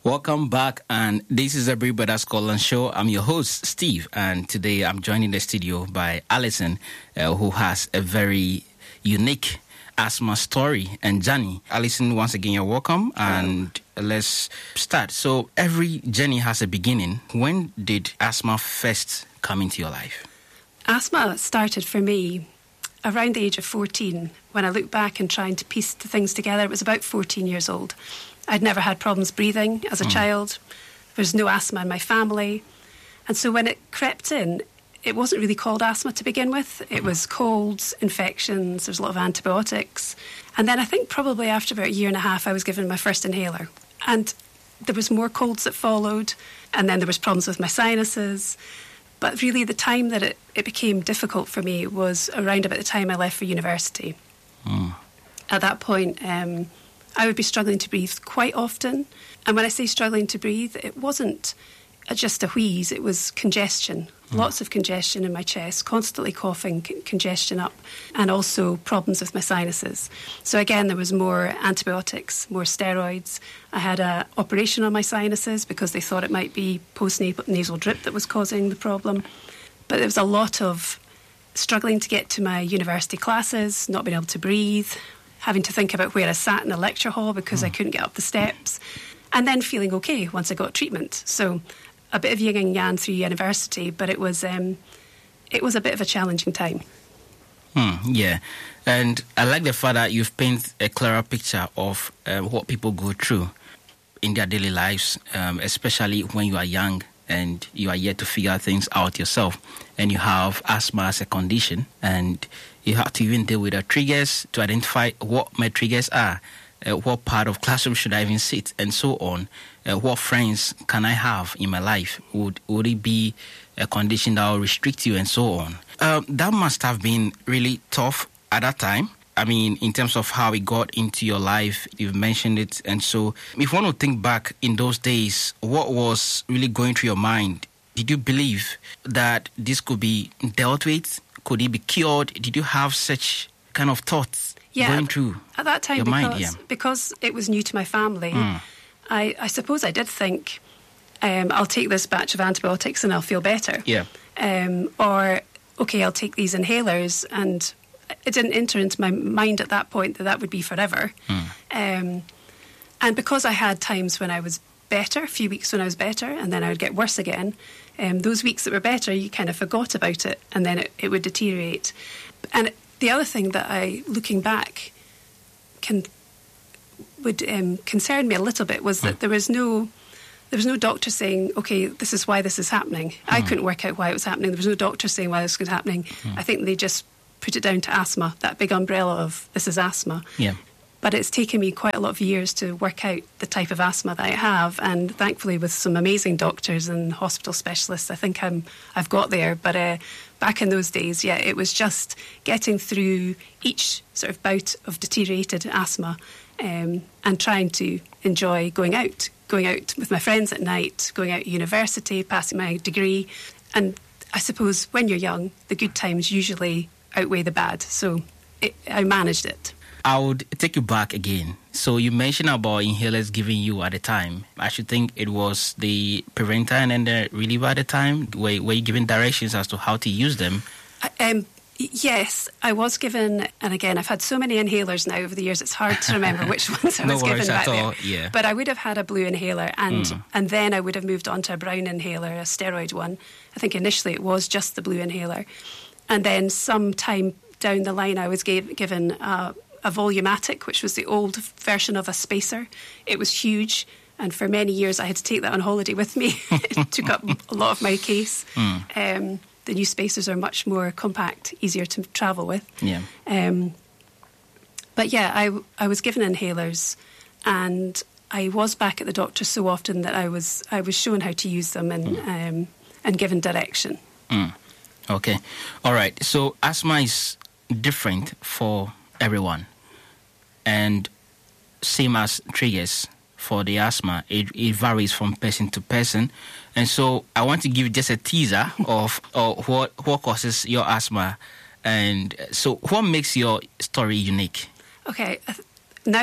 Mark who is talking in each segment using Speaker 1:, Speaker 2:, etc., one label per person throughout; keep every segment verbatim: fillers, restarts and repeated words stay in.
Speaker 1: Welcome back, and this is the Brie Brothers Scotland Show. I'm your host, Steve, and today I'm joined in the studio by Alison, uh, who has a very unique asthma story and journey. Alison, once again, you're welcome, and Hello. Let's start. So every journey has a beginning. When did asthma first come into your life?
Speaker 2: Asthma started for me around the age of fourteen. When I look back and trying to piece the things together, it was about fourteen years old. I'd never had problems breathing as a mm. child. There was no asthma in my family. And so when it crept in, it wasn't really called asthma to begin with. It mm. was colds, infections, there's a lot of antibiotics. And then I think probably after about a year and a half, I was given my first inhaler. And there was more colds that followed. And then there was problems with my sinuses. But really the time that it, it became difficult for me was around about the time I left for university. Mm. At that point, um, I would be struggling to breathe quite often. And when I say struggling to breathe, it wasn't just a wheeze, it was congestion. Mm. Lots of congestion in my chest, constantly coughing, c- congestion up, and also problems with my sinuses. So again, there was more antibiotics, more steroids. I had an operation on my sinuses because they thought it might be post-nasal drip that was causing the problem. But there was a lot of struggling to get to my university classes, not being able to breathe, having to think about where I sat in the lecture hall because mm. I couldn't get up the steps, and then feeling okay once I got treatment. So a bit of yin and yang through university, but it was um, it was a bit of a challenging time.
Speaker 1: Mm, yeah, and I like the fact that you've painted a clearer picture of uh, what people go through in their daily lives, um, especially when you are young and you are yet to figure things out yourself, and you have asthma as a condition, and you have to even deal with the triggers to identify what my triggers are, uh, what part of classroom should I even sit, and so on. Uh, what friends can I have in my life? Would would it be a condition that will restrict you, and so on? Um, that must have been really tough at that time. I mean, in terms of how it got into your life, you've mentioned it. And so if you want to think back in those days, what was really going through your mind? Did you believe that this could be dealt with? Could it be cured? Did you have such kind of thoughts
Speaker 2: yeah,
Speaker 1: going through
Speaker 2: at that time,
Speaker 1: your
Speaker 2: because,
Speaker 1: mind? Yeah.
Speaker 2: because it was new to my family, mm. I, I suppose I did think, um, I'll take this batch of antibiotics and I'll feel better.
Speaker 1: Yeah.
Speaker 2: Um, or, okay, I'll take these inhalers, and it didn't enter into my mind at that point that that would be forever. Mm. Um, and because I had times when I was better, a few weeks when I was better, and then I would get worse again, um, those weeks that were better, you kind of forgot about it, and then it, it would deteriorate. And the other thing that I, looking back, can would um, concern me a little bit was that mm. there was no there was no doctor saying, okay, this is why this is happening. Mm. I couldn't work out why it was happening. There was no doctor saying why this was happening. Mm. I think they just put it down to asthma, that big umbrella of this is asthma.
Speaker 1: Yeah.
Speaker 2: But it's taken me quite a lot of years to work out the type of asthma that I have, and thankfully with some amazing doctors and hospital specialists, I think I'm, I've got there. But uh, back in those days, yeah, it was just getting through each sort of bout of deteriorated asthma um, and trying to enjoy going out, going out with my friends at night, going out at university, passing my degree. And I suppose when you're young, the good times usually outweigh the bad. So it, I managed it.
Speaker 1: I would take you back again. So you mentioned about inhalers given you at the time. I should think it was the preventer and then the reliever at the time. Were, were you given directions as to how to use them?
Speaker 2: Um, yes, I was given, and again, I've had so many inhalers now over the years, it's hard to remember which ones I
Speaker 1: no
Speaker 2: was given back
Speaker 1: at all.
Speaker 2: there.
Speaker 1: Yeah.
Speaker 2: But I would have had a blue inhaler, and,
Speaker 1: mm.
Speaker 2: and then I would have moved on to a brown inhaler, a steroid one. I think initially it was just the blue inhaler. And then sometime down the line, I was gave, given a, a Volumatic, which was the old version of a spacer. It was huge, and for many years I had to take that on holiday with me. It took up a lot of my case. Mm. Um, the new spacers are much more compact, easier to travel with.
Speaker 1: Yeah.
Speaker 2: Um, but yeah, I, I was given inhalers, and I was back at the doctor so often that I was I was shown how to use them and mm. um, and given direction.
Speaker 1: Mm. Okay. All right. So asthma is different for everyone. And same as triggers for the asthma, it, it varies from person to person. And so I want to give just a teaser of uh, what, what causes your asthma. And so what makes your story unique?
Speaker 2: Okay. Now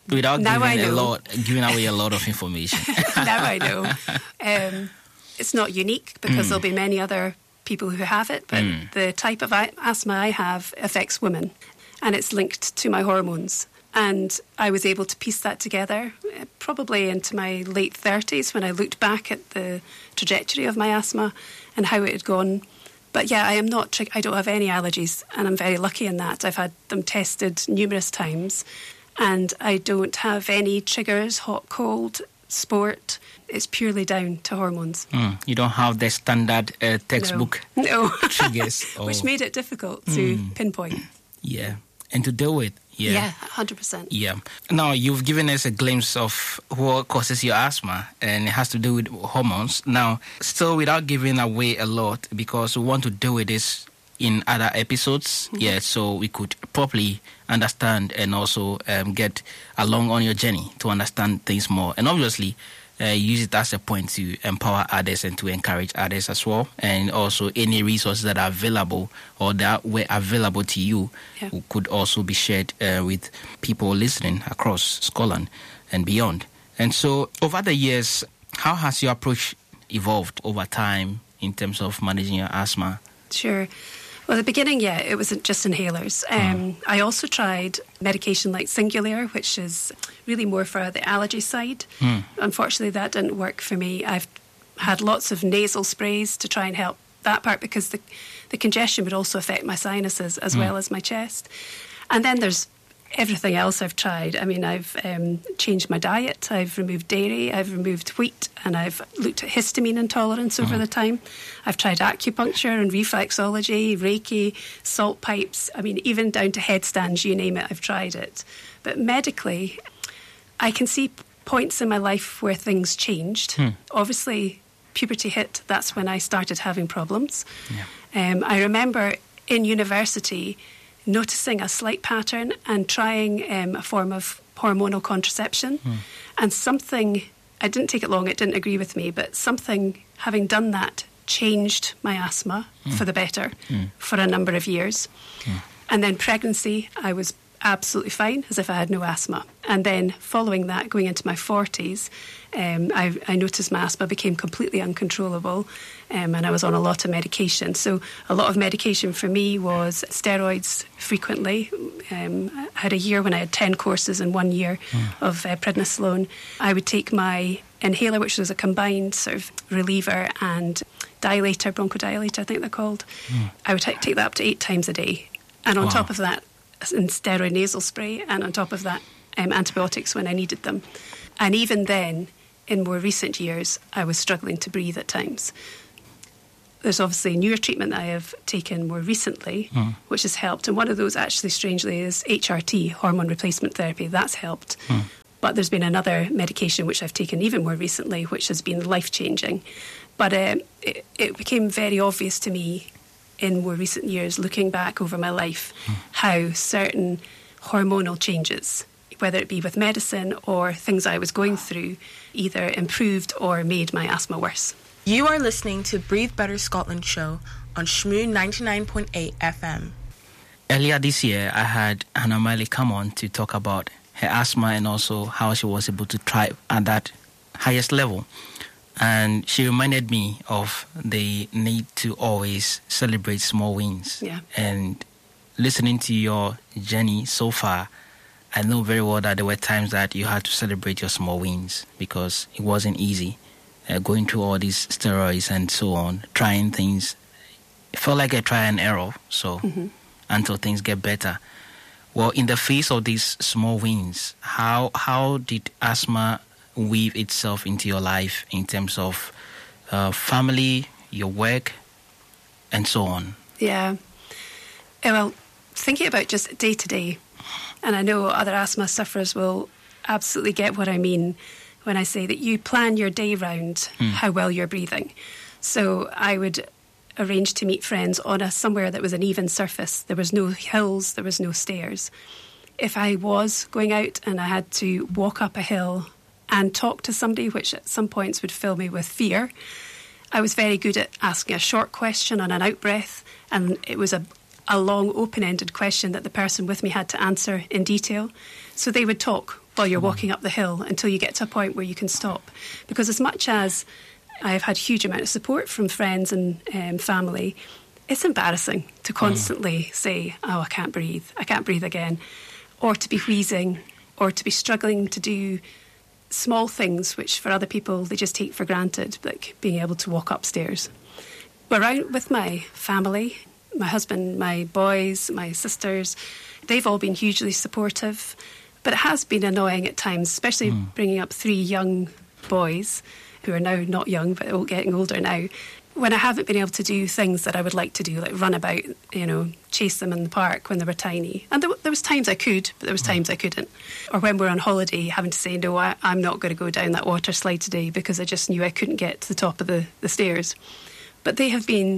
Speaker 1: Without
Speaker 2: now
Speaker 1: giving
Speaker 2: I know.
Speaker 1: a lot, giving away a lot of information.
Speaker 2: Now I know. Um, it's not unique because mm. there'll be many other people who have it, but mm. the type of asthma I have affects women, and it's linked to my hormones. And I was able to piece that together probably into my late thirties when I looked back at the trajectory of my asthma and how it had gone. But yeah, I am not, I don't have any allergies, and I'm very lucky in that. I've had them tested numerous times, and I don't have any triggers, hot, cold, sport. It's purely down to hormones.
Speaker 1: Mm, you don't have the standard uh, textbook
Speaker 2: no. No.
Speaker 1: triggers. Oh.
Speaker 2: Which made it difficult to mm. pinpoint.
Speaker 1: Yeah, and to deal with. Yeah,
Speaker 2: yeah, one hundred percent.
Speaker 1: Yeah. Now, you've given us a glimpse of what causes your asthma, and it has to do with hormones. Now, still without giving away a lot, because we want to deal with this in other episodes, mm-hmm. yeah, so we could properly understand and also um, get along on your journey to understand things more. And obviously, Uh, use it as a point to empower others and to encourage others as well. And also any resources that are available or that were available to you yeah. could also be shared uh, with people listening across Scotland and beyond. And so over the years, how has your approach evolved over time in terms of managing your asthma?
Speaker 2: Sure. Well, at the beginning, yeah, it wasn't just inhalers. Um, mm. I also tried medication like Singulair, which is really more for the allergy side. Mm. Unfortunately, that didn't work for me. I've had lots of nasal sprays to try and help that part because the, the congestion would also affect my sinuses as mm. well as my chest. And then there's everything else I've tried. I mean, I've um, changed my diet. I've removed dairy. I've removed wheat. And I've looked at histamine intolerance over mm. the time. I've tried acupuncture and reflexology, Reiki, salt pipes. I mean, even down to headstands, you name it, I've tried it. But medically, I can see points in my life where things changed. Mm. Obviously, puberty hit. That's when I started having problems. Yeah. Um, I remember in university noticing a slight pattern and trying um, a form of hormonal contraception. Mm. And something, I didn't take it long, it didn't agree with me, but something, having done that, changed my asthma mm. for the better mm. for a number of years. Mm. And then pregnancy, I was absolutely fine, as if I had no asthma. And then following that, going into my forties, um, I, I noticed my asthma became completely uncontrollable, um, and I was on a lot of medication. So a lot of medication for me was steroids frequently. Um, I had a year when I had ten courses in one year mm. of uh, prednisolone. I would take my inhaler, which was a combined sort of reliever and dilator, bronchodilator, I think they're called. Mm. I would t- take that up to eight times a day. And on wow. top of that, and steroid nasal spray, and on top of that, um, antibiotics when I needed them. And even then, in more recent years, I was struggling to breathe at times. There's obviously newer treatment that I have taken more recently, mm. which has helped. And one of those, actually, strangely, is H R T, hormone replacement therapy. That's helped. Mm. But there's been another medication which I've taken even more recently, which has been life-changing. But uh, it, it became very obvious to me in more recent years, looking back over my life, mm. how certain hormonal changes, whether it be with medicine or things I was going through, either improved or made my asthma worse.
Speaker 3: You are listening to Breathe Better Scotland show on Shmoo ninety-nine point eight F M.
Speaker 1: Earlier this year, I had Hannah Miley come on to talk about her asthma and also how she was able to thrive at that highest level. And she reminded me of the need to always celebrate small wins.
Speaker 2: Yeah.
Speaker 1: And listening to your journey so far, I know very well that there were times that you had to celebrate your small wins because it wasn't easy. Uh, going through all these steroids and so on, trying things. It felt like a try and error, so mm-hmm. until things get better. Well, in the face of these small wins, how how did asthma weave itself into your life in terms of uh, family, your work, and so on?
Speaker 2: Yeah. yeah. Well, thinking about just day to day, and I know other asthma sufferers will absolutely get what I mean when I say that you plan your day round mm. how well you're breathing. So I would arrange to meet friends on a somewhere that was an even surface. There was no hills, there was no stairs. If I was going out and I had to walk up a hill and talk to somebody, which at some points would fill me with fear, I was very good at asking a short question on an out-breath, and it was a, a long open-ended question that the person with me had to answer in detail. So they would talk while you're walking up the hill until you get to a point where you can stop. Because as much as I've had a huge amount of support from friends and um, family, it's embarrassing to constantly mm. say, oh, I can't breathe, I can't breathe again, or to be wheezing, or to be struggling to do small things which for other people they just take for granted, like being able to walk upstairs. We're out with my family, my husband, my boys, my sisters. They've all been hugely supportive. But it has been annoying at times, especially mm. bringing up three young boys who are now not young, but all getting older now, when I haven't been able to do things that I would like to do, like run about, you know, chase them in the park when they were tiny. And there, there was times I could, but there was times I couldn't. Or when we're on holiday, having to say, no, I, I'm not going to go down that water slide today because I just knew I couldn't get to the top of the, the stairs. But they have been...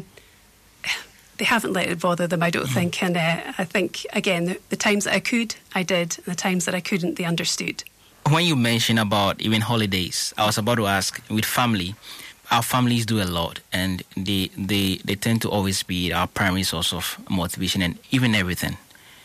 Speaker 2: They haven't let it bother them, I don't mm. think. And uh, I think, again, the, the times that I could, I did. And the times that I couldn't, they understood.
Speaker 1: When you mention about even holidays, I was about to ask, with family, our families do a lot. And they, they, they tend to always be our primary source of motivation and even everything.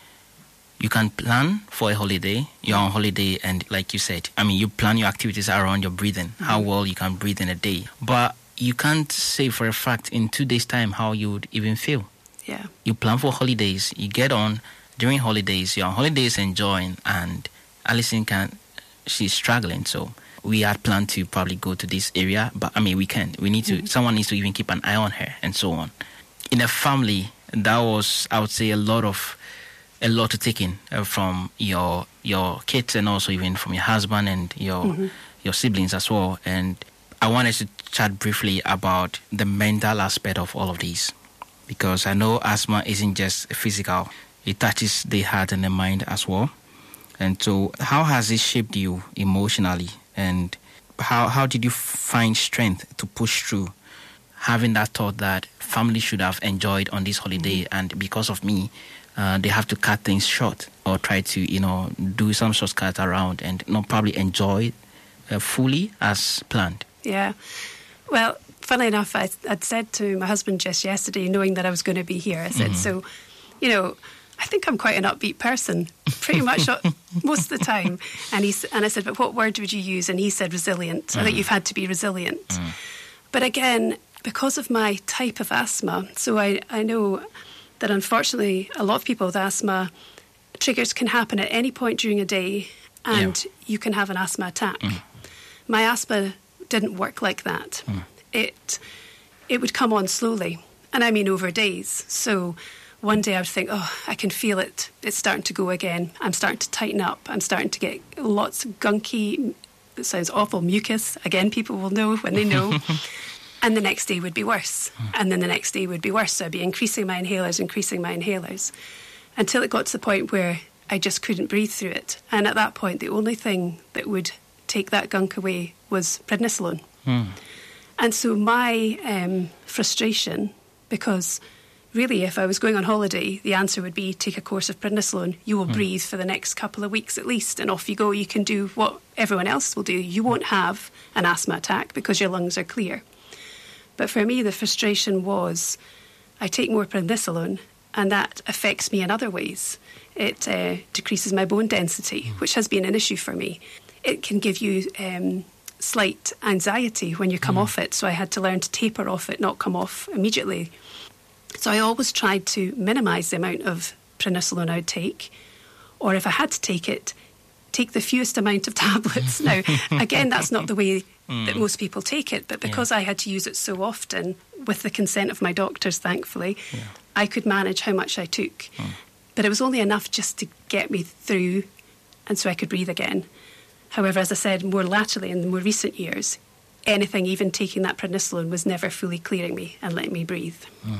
Speaker 1: You can plan for a holiday. You're on holiday and like you said, I mean, you plan your activities around your breathing, mm. how well you can breathe in a day. But you can't say for a fact in two days' time how you would even feel.
Speaker 2: Yeah. You
Speaker 1: plan for holidays, you get on during holidays, you're on holidays enjoying, and Alison can, she's struggling. So we had planned to probably go to this area, but I mean, we can't. We need to, mm-hmm. someone needs to even keep an eye on her and so on. In a family, that was, I would say, a lot of, a lot to take in uh, from your your kids and also even from your husband and your mm-hmm. your siblings as well. And I wanted to chat briefly about the mental aspect of all of these, because I know asthma isn't just physical. It touches the heart and the mind as well. And so how has it shaped you emotionally? And how, how did you find strength to push through having that thought that family should have enjoyed on this holiday and because of me, uh, they have to cut things short or try to, you know, do some shortcut around and not probably enjoy uh, fully as planned?
Speaker 2: Yeah. Well, funnily enough, I, I'd said to my husband just yesterday, knowing that I was going to be here, I said, mm-hmm. so, you know, I think I'm quite an upbeat person, pretty much most of the time. And he and I said, but what word would you use? And he said resilient. Mm-hmm. I think you've had to be resilient. Mm-hmm. But again, because of my type of asthma, so I, I know that unfortunately a lot of people with asthma, triggers can happen at any point during a day and yeah. you can have an asthma attack. Mm. My asthma didn't work like that. Mm. It it would come on slowly, and I mean over days. So one day I would think, oh, I can feel it. It's starting to go again. I'm starting to tighten up. I'm starting to get lots of gunky, it sounds awful, mucus. Again, people will know when they know. And the next day would be worse. And then the next day would be worse. So I'd be increasing my inhalers, increasing my inhalers, until it got to the point where I just couldn't breathe through it. And at that point, the only thing that would take that gunk away was prednisolone. Mm. And so my um, frustration, because really if I was going on holiday, the answer would be take a course of prednisolone. You will mm. breathe for the next couple of weeks at least, and off you go. You can do what everyone else will do. You won't have an asthma attack because your lungs are clear. But for me, the frustration was I take more prednisolone and that affects me in other ways. It uh, decreases my bone density, mm. which has been an issue for me. It can give you um, slight anxiety when you come mm. off it. So I had to learn to taper off it, not come off immediately. So I always tried to minimise the amount of prednisolone I would take. Or if I had to take it, take the fewest amount of tablets. Now, again, that's not the way mm. that most people take it. But because yeah. I had to use it so often, with the consent of my doctors, thankfully, yeah. I could manage how much I took. Mm. But it was only enough just to get me through and so I could breathe again. However, as I said, more laterally in the more recent years, anything, even taking that prednisolone, was never fully clearing me and letting me breathe. Mm.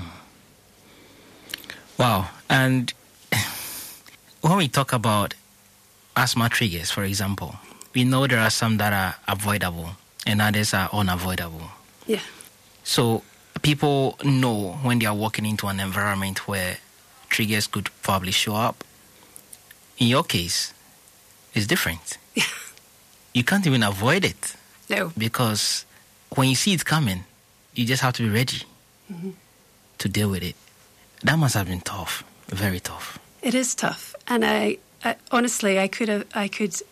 Speaker 1: Wow. And when we talk about asthma triggers, for example, we know there are some that are avoidable and others are unavoidable.
Speaker 2: Yeah.
Speaker 1: So people know when they are walking into an environment where triggers could probably show up. In your case, it's different.
Speaker 2: Yeah.
Speaker 1: You can't even avoid it.
Speaker 2: No.
Speaker 1: Because when you see it coming, you just have to be ready mm-hmm. to deal with it. That must have been tough, very tough.
Speaker 2: It is tough. And I, I honestly, I could have, I could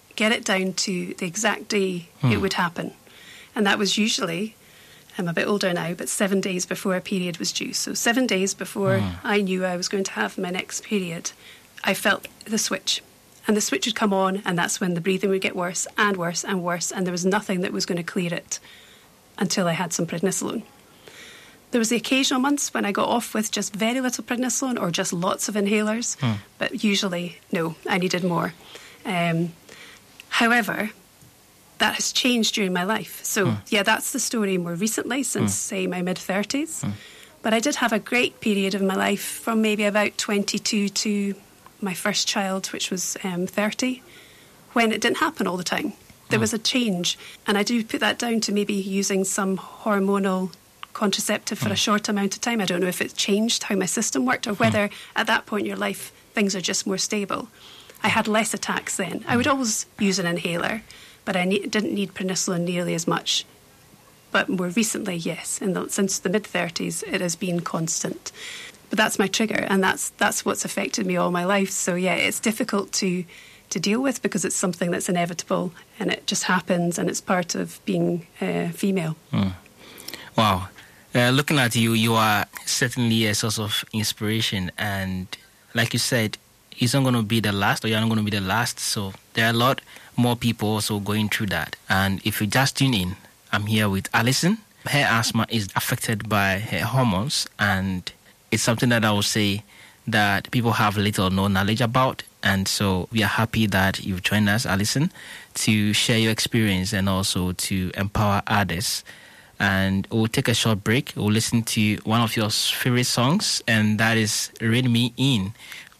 Speaker 2: get it down to the exact day mm. it would happen. And that was usually, I'm a bit older now, but seven days before a period was due. So seven days before mm. I knew I was going to have my next period, I felt the switch. And the switch would come on, and that's when the breathing would get worse and worse and worse, and there was nothing that was going to clear it until I had some prednisolone. There was the occasional months when I got off with just very little prednisolone or just lots of inhalers, mm. but usually, no, I needed more. Um, however, that has changed during my life. So, mm. yeah, that's the story more recently, since, mm. say, my mid-thirties. Mm. But I did have a great period of my life from maybe about twenty-two to my first child, which was um, thirty, when it didn't happen all the time. There mm. was a change. And I do put that down to maybe using some hormonal contraceptive for mm. a short amount of time. I don't know if it changed how my system worked or whether mm. at that point in your life things are just more stable. I had less attacks then. I would always use an inhaler, but I ne- didn't need prednisolone nearly as much. But more recently, yes, in the, since the mid-thirties, it has been constant. But that's my trigger, and that's that's what's affected me all my life. So, yeah, it's difficult to, to deal with because it's something that's inevitable and it just happens and it's part of being uh, female.
Speaker 1: Mm. Wow. Uh, looking at you, you are certainly a source of inspiration. And like you said, it's not going to be the last, or you're not going to be the last. So there are a lot more people also going through that. And if you just tune in, I'm here with Alison. Her asthma is affected by her hormones, and it's something that I would say that people have little or no knowledge about. And so we are happy that you've joined us, Alison, to share your experience and also to empower others. And we'll take a short break. We'll listen to one of your favorite songs, and that is Rein Me In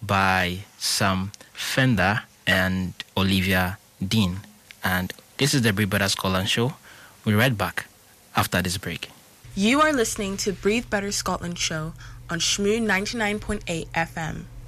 Speaker 1: by Sam Fender and Olivia Dean. And this is the Breathe Better Scotland Show. We'll be right back after this break.
Speaker 3: You are listening to Breathe Better Scotland Show on Shmoo ninety-nine point eight F M.